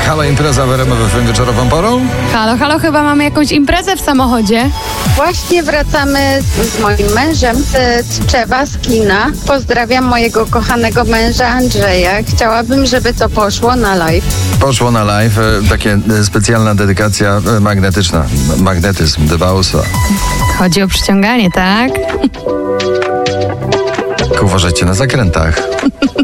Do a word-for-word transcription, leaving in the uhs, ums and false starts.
Halo, impreza w R M F F M wieczorową porą? Halo, halo, chyba mamy jakąś imprezę w samochodzie. Właśnie wracamy z, z moim mężem z Tczewa, z kina. Pozdrawiam mojego kochanego męża Andrzeja. Chciałabym, żeby to poszło na live. Poszło na live, e, takie e, specjalna dedykacja e, magnetyczna. Magnetyzm, dbałsa. Chodzi o przyciąganie, tak? Uważajcie na zakrętach.